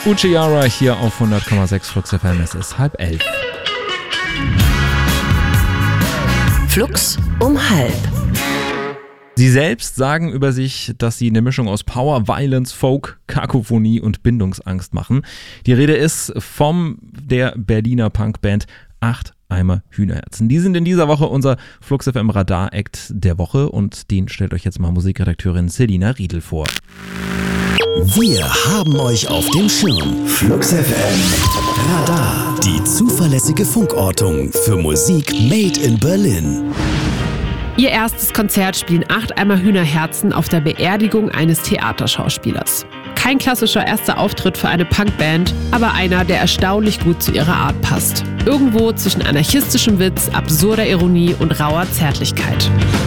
Uchiara hier auf 100,6 Flux FM. Es ist 10:30. Flux um 10:30. Sie selbst sagen über sich, dass sie eine Mischung aus Power, Violence, Folk, Kakophonie und Bindungsangst machen. Die Rede ist von der Berliner Punkband 8 Eimer Hühnerherzen. Die sind in dieser Woche unser Flux FM Radar-Act der Woche und den stellt euch jetzt mal Musikredakteurin Selina Riedel vor. Wir haben euch auf dem Schirm. Flux FM Radar. Die zuverlässige Funkortung für Musik made in Berlin. Ihr erstes Konzert spielen 8 Eimer Hühnerherzen auf der Beerdigung eines Theaterschauspielers. Kein klassischer erster Auftritt für eine Punkband, aber einer, der erstaunlich gut zu ihrer Art passt. Irgendwo zwischen anarchistischem Witz, absurder Ironie und rauer Zärtlichkeit.